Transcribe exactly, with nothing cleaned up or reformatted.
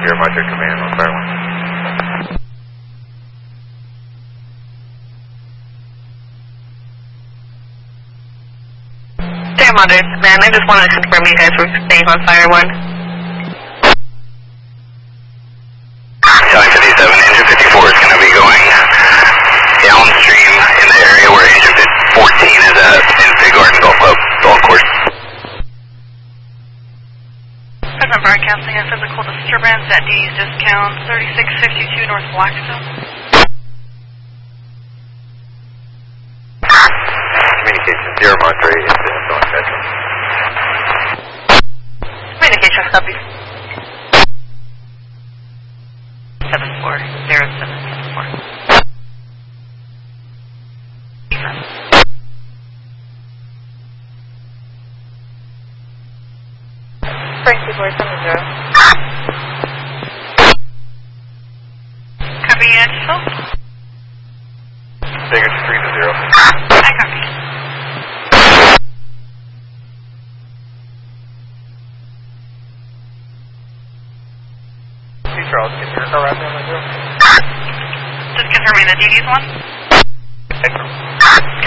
Sierra Mike Command on Fire one. Sierra Madre Command, I just wanted to confirm you guys were staying on Fire one. Seven fifty-seven, engine fifty-four is going to be going downstream in the area where engine fourteen is at in Big Garden Golf Club Golf Course. Present broadcasting a physical disturbance at D E's discount thirty-six fifty-two North Blackstone. Communication zero Monterey, incident on Veteran. Communication copy. seven four zero seven seven four. Frank two four seven zero. Copy, uh, yourself? Vegas three to zero. I copy. Hey Charles, can you hear car right now, my zero? Just confirming the D D's one? Hey Charles.